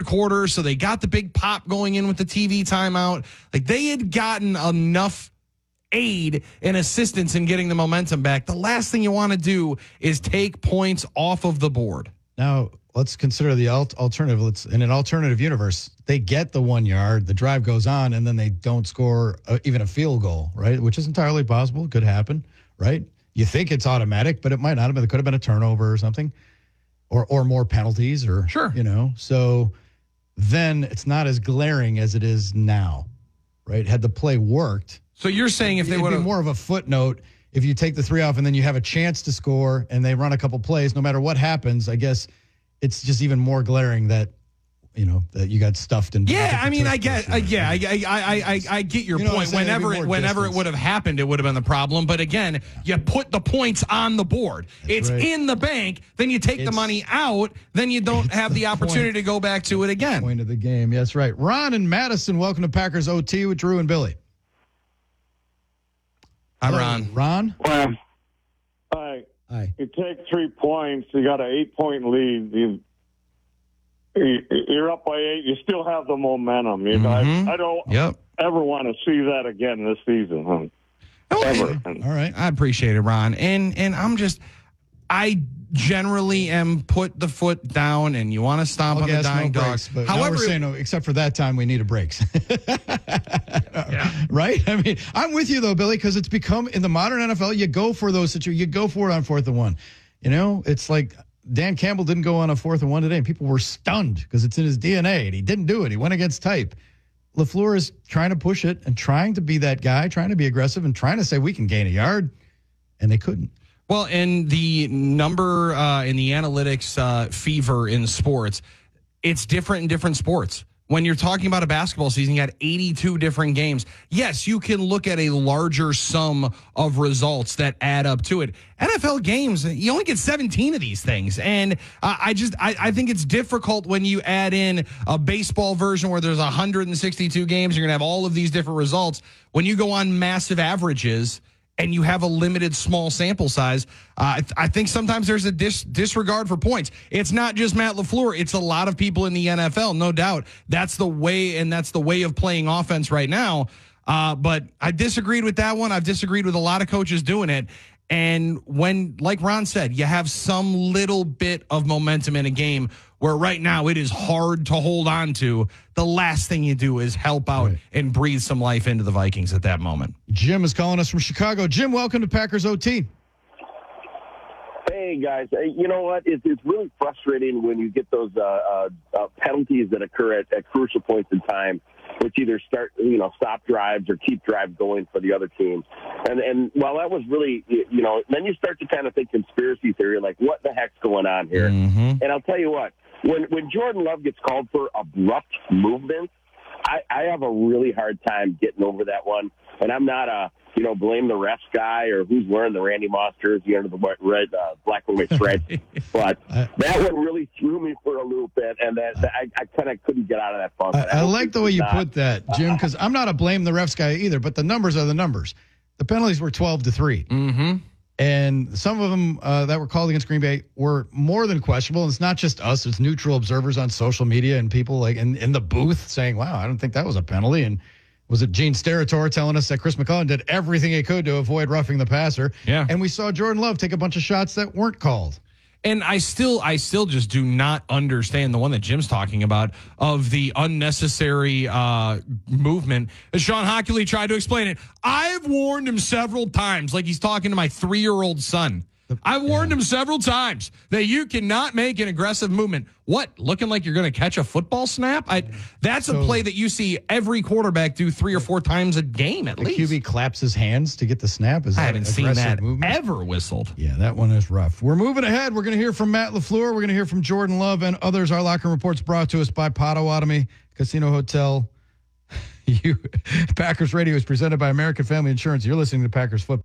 quarter, so they got the big pop going in with the TV timeout. Like, they had gotten enough aid and assistance in getting the momentum back. The last thing you want to do is take points off of the board. Now, let's consider the alternative. In an alternative universe, they get the 1 yard, the drive goes on, and then they don't score even a field goal, right? Which is entirely possible. It could happen, right? You think it's automatic, but it might not have been. It could have been a turnover or something, or more penalties, or sure, So then it's not as glaring as it is now, right? Had the play worked. So you're saying if they would have more of a footnote, if you take the 3 off and then you have a chance to score and they run a couple plays, no matter what happens, I guess it's just even more glaring that that you got stuffed in. Yeah, I mean, I get your point. Whenever it would have happened, it would have been the problem. But again, you put the points on the board. It's right in the bank. Then you take the money out. Then you don't have the opportunity to go back to it again. Point of the game. Yes, right. Ron and Madison, welcome to Packers OT with Drew and Billy. Hi, Ron. Ron? Hi. Hi. You take 3 points. You got an 8-point lead. You're up by 8. You still have the momentum. I don't ever want to see that again this season. Okay. All right. I appreciate it, Ron. And I generally am put the foot down, and you want to stomp on the dying dog. However, we're saying except for that time, we need a break. Right? I mean, I'm with you though, Billy, because it's become in the modern NFL. You go for those situations. You go for it on 4th and 1. It's like Dan Campbell didn't go on a 4th and 1 today, and people were stunned because it's in his DNA, and he didn't do it. He went against type. LaFleur is trying to push it and trying to be that guy, trying to be aggressive, and trying to say we can gain a yard, and they couldn't. Well, and the number in the analytics fever in sports, it's different in different sports. When you're talking about a basketball season, you got 82 different games. Yes, you can look at a larger sum of results that add up to it. NFL games, you only get 17 of these things. And I think it's difficult when you add in a baseball version where there's 162 games. You're going to have all of these different results. When you go on massive averages and you have a limited small sample size, I think sometimes there's a disregard for points. It's not just Matt LaFleur. It's a lot of people in the NFL, no doubt. That's the way, and that's the way of playing offense right now. But I disagreed with that one. I've disagreed with a lot of coaches doing it. And when, like Ron said, you have some little bit of momentum in a game where right now it is hard to hold on to, the last thing you do is help out and breathe some life into the Vikings at that moment. Jim is calling us from Chicago. Jim, welcome to Packers OT. Hey, guys. You know what? It's really frustrating when you get those penalties that occur at crucial points in time, which either stop drives or keep drives going for the other team. And while that was really, then you start to kind of think conspiracy theory, like what the heck's going on here? Mm-hmm. And I'll tell you what, when Jordan Love gets called for abrupt movement, I have a really hard time getting over that one. And I'm not a, blame the refs guy or who's wearing the Randy Moss jersey under the red, black and white stripes. But that one really threw me for a loop, and I kind of couldn't get out of that funk. I like the way you put that, Jim, because I'm not a blame the refs guy either, but the numbers are the numbers. The penalties were 12-3. Mm-hmm. And some of them that were called against Green Bay were more than questionable. And it's not just us. It's neutral observers on social media and people like in the booth saying, wow, I don't think that was a penalty. And was it Gene Steratore telling us that Chris McClellan did everything he could to avoid roughing the passer? Yeah. And we saw Jordan Love take a bunch of shots that weren't called. And I still just do not understand the one that Jim's talking about of the unnecessary movement. As Sean Hockley tried to explain it, I've warned him several times, like he's talking to my 3-year-old son. I've warned him several times that you cannot make an aggressive movement. What? Looking like you're going to catch a football snap? That's a play that you see every quarterback do 3 or 4 times a game at least. The QB claps his hands to get the snap. I haven't seen that movement? ever whistled. Yeah, that one is rough. We're moving ahead. We're going to hear from Matt LaFleur. We're going to hear from Jordan Love and others. Our locker room report's brought to us by Potawatomi Casino Hotel. Packers Radio is presented by American Family Insurance. You're listening to Packers Football.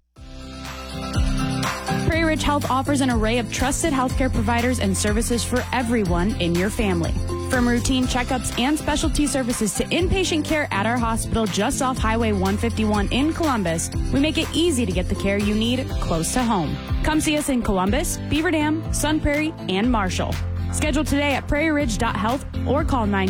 Prairie Ridge Health offers an array of trusted healthcare providers and services for everyone in your family. From routine checkups and specialty services to inpatient care at our hospital just off Highway 151 in Columbus, we make it easy to get the care you need close to home. Come see us in Columbus, Beaver Dam, Sun Prairie, and Marshall. Schedule today at prairieridge.health or call 928